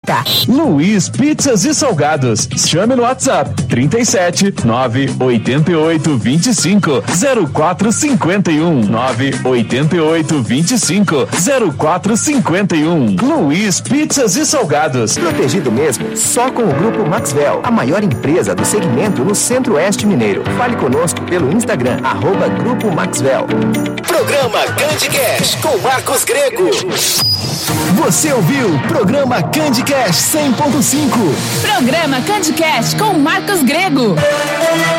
Franca. Luiz Pizzas e Salgados. Chame no WhatsApp 37 988 25 0451 988 25 0451. Luiz Pizzas e Salgados. Protegido mesmo, só com o Grupo Maxwell, a maior empresa do segmento no Centro-Oeste Mineiro. Fale conosco pelo Instagram, @Grupo Maxwell. Programa CandyCast com Marcos Grego. Você ouviu Programa CandyCast 100.5. Programa CandyCast com Marcos Grego.